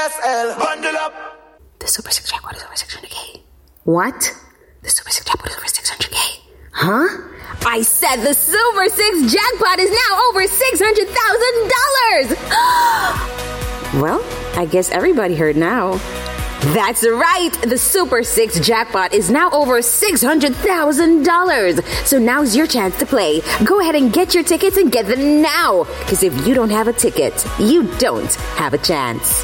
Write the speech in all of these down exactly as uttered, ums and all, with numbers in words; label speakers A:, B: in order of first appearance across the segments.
A: S L. Bundle up.
B: The Super six Jackpot is over six hundred K. What? The Super six Jackpot is over six hundred K. Huh? I said the Super six Jackpot is now over six hundred thousand dollars. Well, I guess everybody heard now. That's right. The Super six Jackpot is now over six hundred thousand dollars. So now's your chance to play. Go ahead and get your tickets and get them now. Because if you don't have a ticket, you don't have a chance.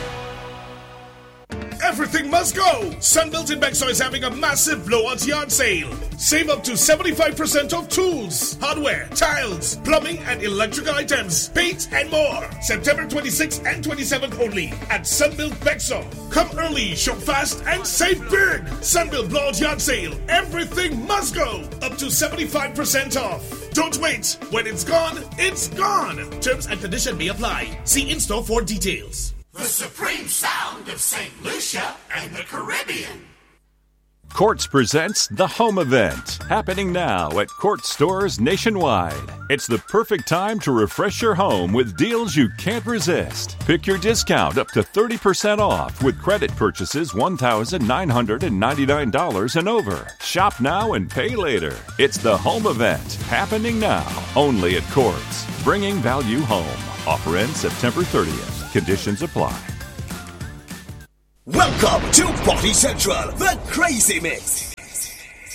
C: Everything must go! Sunbelt in Bexar is having a massive blowout yard sale. Save up to seventy-five percent off tools, hardware, tiles, plumbing and electrical items, paint and more. September twenty-sixth and twenty-seventh only at Sunbelt Bexar. Come early, shop fast and save big! Sunbelt blowout yard sale. Everything must go! Up to seventy-five percent off. Don't wait. When it's gone, it's gone. Terms and conditions may apply. See in-store for details.
D: The supreme sound of Saint Lucia and the Caribbean.
E: Quartz presents The Home Event, happening now at Quartz stores nationwide. It's the perfect time to refresh your home with deals you can't resist. Pick your discount up to thirty percent off with credit purchases one thousand nine hundred ninety-nine dollars and over. Shop now and pay later. It's The Home Event, happening now, only at Quartz. Bringing value home. Offer ends September thirtieth. Conditions apply.
F: Welcome to Party Central, the Crazy Mix.